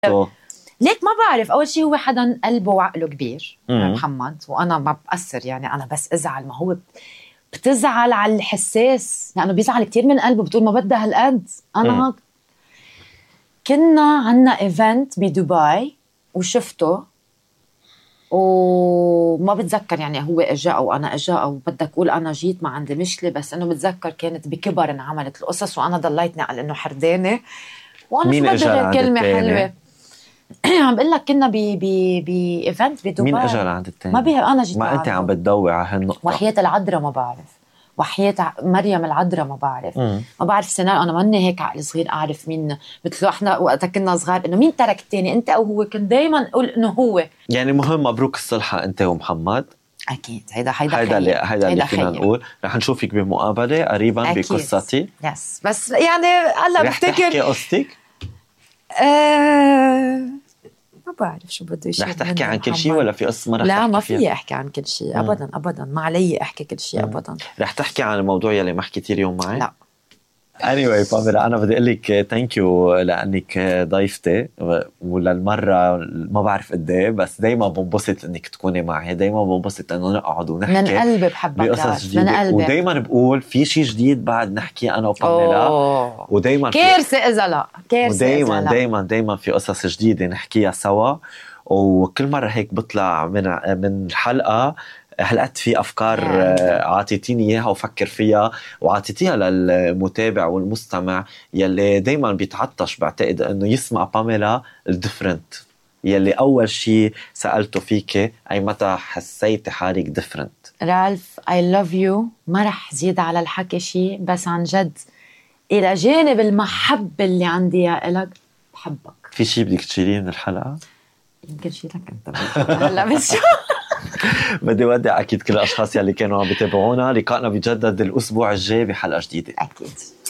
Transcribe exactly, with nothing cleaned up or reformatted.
ليك ما بعرف. أول شيء هو حدا قلبه وعقله كبير مم. محمد، وأنا ما بأثر يعني. أنا بس أزعل، ما هو بتزعل على الحساس لأنه بيزعل كتير من قلبه، بتقول ما بدها هالقد. أنا مم. كنا عنا إيفنت بدبي وشفته وما بتذكر يعني هو اجا او انا اجا او بدك اقول انا جيت، ما عندي مشكله، بس انه بتذكر كانت بكبر انعملت القصص وانا ضليتني على انه حردانه. وانا شو بدي غير كلمه حلوه. عم بقول لك كنا ب ب بايفنت بدبي. مين اجى لعند الثاني؟ ما بيه انا جيت ما انت عم بتضوي على هالنقطه. وحياه العذراء ما بعرف، وحياة مريم العذراء ما بعرف. مم. ما بعرف سيناريو، انا ماني هيك عقل صغير اعرف مين. مثل احنا وقت كنا صغار انه مين ترك الثاني، انت او هو. كنت دائما اقول انه هو. يعني مهم مبروك الصلحه انت ومحمد. اكيد هيدا هيدا هيدا اللي هيدا اللي فينا خير. نقول. رح نشوفك بمقابله قريبا أكيد. بقصتي. يس بس يعني هلا رح تحكي بفتكر قصتك. آه... ما بعرف شو بده يشيل. رح تحكي عن كل شيء ولا في قصه ما رح لا تحكي ما فيها؟ فيي احكي عن كل شيء ابدا ابدا. ما علي احكي كل شيء ابدا. رح تحكي عن الموضوع يلي ما حكيتي اليوم معي؟ لا. anyway باميلا، أنا بدي أقول لك ثانك يو لأنك ضيفتي، وللمرة ما بعرف قد إيه، بس دايما بنبسط إنك تكوني معي. دايما بنبسط إنه نقعد ونحكي من قلبي بحبك بقصص جديدة، ودايما بقول في شيء جديد بعد نحكي أنا وباميلا. ودايما كارثة إذا لا كارثة. ودايما إذا لا. دايما دايما في قصص جديدة نحكيها سوا. وكل مرة هيك بطلع من من الحلقة هلقت في أفكار عاطيتيني إياها وفكر فيها وعاطيتيها للمتابع والمستمع يلي دايما بيتعطش بعتقد أنه يسمع باميلا الديفرنت، يلي أول شيء سألته فيك أي متى حسيتي حالك ديفرنت. رالف I love you. ما رح زيد على الحكي شيء، بس عن جد إلى جانب المحبة اللي عندي يا إلك بحبك. في شيء بدك تشيليه من الحلقة؟ يمكن شيء لك أنت هلا بس بدي ودع أكيد كل الأشخاص يلي كانوا عم بيتابعونا. لقائنا بيجدد الأسبوع الجاي بحلقة جديدة. أكيد.